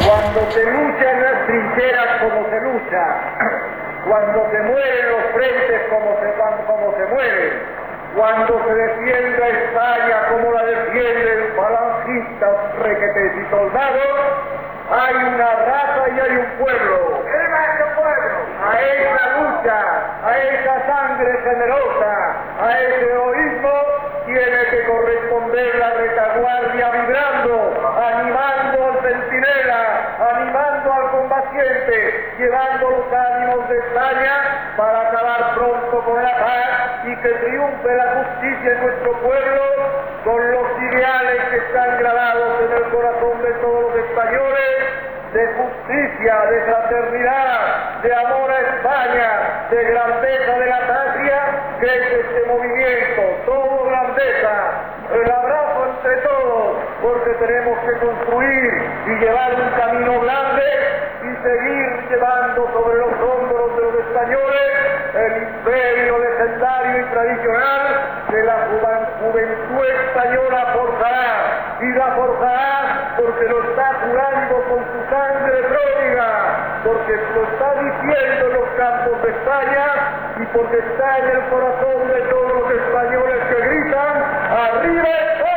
Cuando se lucha en las trincheras como se lucha, cuando se mueren los frentes como se mueren, cuando se defiende a España como la defienden falangistas, requetes y soldados, hay una raza y hay un pueblo. ¿Qué es ese pueblo? A esa lucha, a esa sangre generosa, a ese heroísmo, tiene que corresponder la retaguardia vibrando, animando al centinela, animando al combatiente, llevando los ánimos de España para acabar pronto con la paz y que triunfe la justicia en nuestro pueblo con los ideales que están grabados en el corazón de todos los españoles, de justicia, de fraternidad, de amor a España, de grandeza de la patria. Crece este movimiento, todo grandeza, el abrazo entre todos, porque tenemos que construir y llevar un camino grande y seguir llevando sobre los hombros de los españoles el imperio legendario y tradicional que la juventud española forjará, y la forjará porque lo está curando con su sangre pródiga, porque lo está diciendo en los campos de España y porque está en el corazón de todos los españoles que gritan ¡Arriba España!